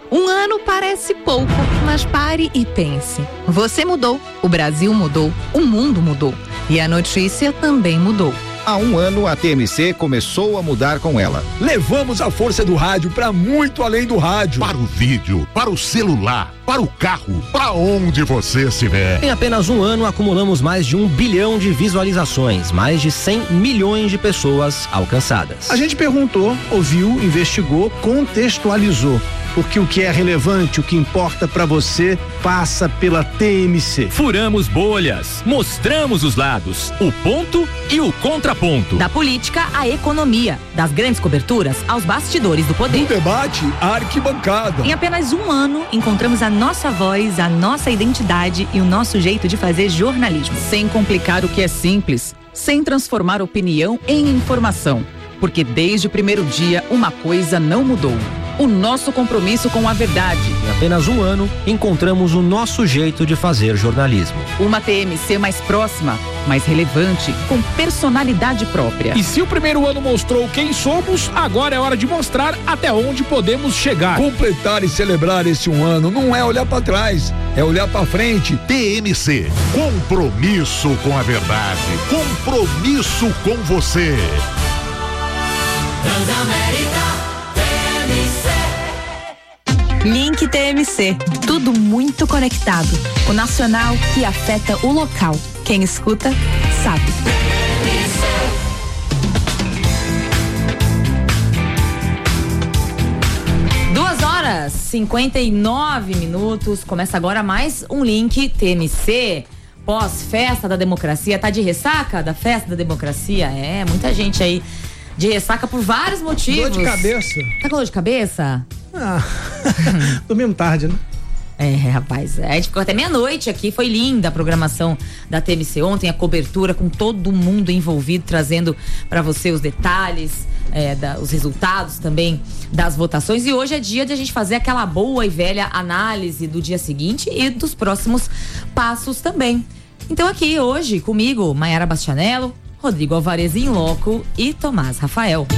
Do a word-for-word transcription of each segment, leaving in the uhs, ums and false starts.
Um ano parece pouco, mas pare e pense. Você mudou, o Brasil mudou, o mundo mudou. E a notícia também mudou. Há um ano, a T M C começou a mudar com ela. Levamos a força do rádio para muito além do rádio. Para o vídeo, para o celular, para o carro, para onde você estiver. Em apenas um ano, acumulamos mais de um bilhão de visualizações, mais de cem milhões de pessoas alcançadas. A gente perguntou, ouviu, investigou, contextualizou. Porque o que é relevante, o que importa para você, passa pela T M C. Furamos bolhas, mostramos os lados, o ponto e o contraponto. Da política à economia, das grandes coberturas aos bastidores do poder. Do debate à arquibancada. Em apenas um ano, encontramos a nossa voz, a nossa identidade e o nosso jeito de fazer jornalismo. Sem complicar o que é simples, sem transformar opinião em informação. Porque desde o primeiro dia, uma coisa não mudou. O nosso compromisso com a verdade. Em apenas um ano, encontramos o nosso jeito de fazer jornalismo. Uma T M C mais próxima, mais relevante, com personalidade própria. E se o primeiro ano mostrou quem somos, agora é hora de mostrar até onde podemos chegar. Completar e celebrar esse um ano não é olhar para trás, é olhar para frente. T M C, compromisso com a verdade, compromisso com você. Transamérica. Link T M C, tudo muito conectado. O nacional que afeta o local. Quem escuta, sabe. Duas horas, cinquenta e nove minutos. Começa agora mais um Link T M C. Pós-festa da democracia. Tá de ressaca da festa da democracia? É, muita gente aí de ressaca por vários motivos. Dor de cabeça. Tá com dor de cabeça? Ah, dormimos tarde, né? É, rapaz, a gente ficou até meia-noite aqui, foi linda a programação da T M C ontem, a cobertura com todo mundo envolvido, trazendo para você os detalhes, é, da, os resultados também das votações. E hoje é dia de a gente fazer aquela boa e velha análise do dia seguinte e dos próximos passos também. Então aqui hoje comigo, Maiara Bastianello, Rodrigo Alvarez em loco e Tomás Rafael.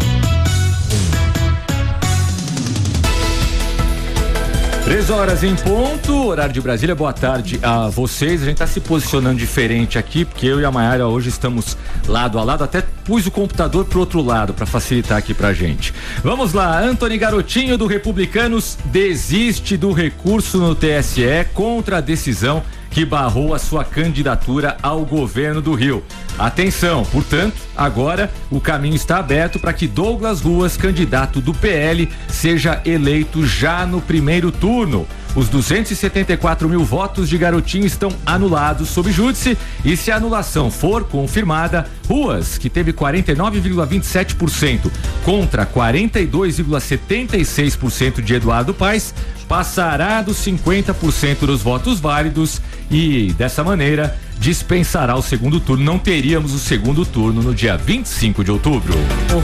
Três horas em ponto, horário de Brasília, boa tarde a vocês. A gente tá se posicionando diferente aqui, porque eu e a Maiara hoje estamos lado a lado, até pus o computador pro outro lado para facilitar aqui pra gente. Vamos lá, Antony Garotinho do Republicanos desiste do recurso no T S E contra a decisão que barrou a sua candidatura ao governo do Rio. Atenção, portanto, agora o caminho está aberto para que Douglas Ruas, candidato do P L, seja eleito já no primeiro turno. Os duzentos e setenta e quatro mil votos de Garotinho estão anulados sob júdice e se a anulação for confirmada, Ruas, que teve quarenta e nove vírgula vinte e sete por cento contra quarenta e dois vírgula setenta e seis por cento de Eduardo Paes, passará dos cinquenta por cento dos votos válidos e, dessa maneira, dispensará o segundo turno. Não teríamos o segundo turno no dia vinte e cinco de outubro.